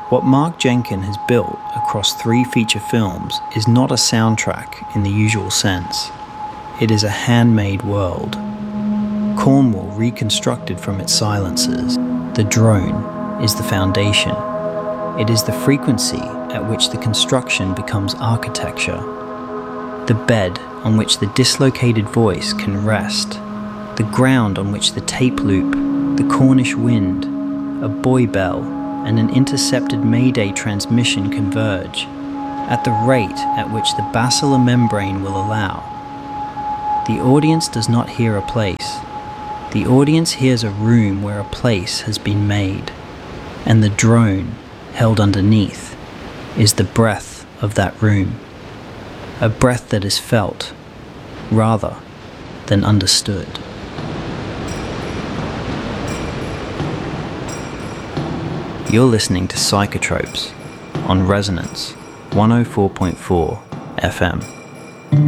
What Mark Jenkin has built across 3 feature films is not a soundtrack in the usual sense. It is a handmade world. Cornwall reconstructed from its silences. The drone is the foundation. It is the frequency at which the construction becomes architecture. The bed on which the dislocated voice can rest. The ground on which the tape loop, the Cornish wind, a buoy bell, and an intercepted Mayday transmission converge at the rate at which the basilar membrane will allow. The audience does not hear a place. The audience hears a room where a place has been made, and the drone, held underneath, is the breath of that room, a breath that is felt, rather than understood. You're listening to Psychotropes on Resonance 104.4 FM.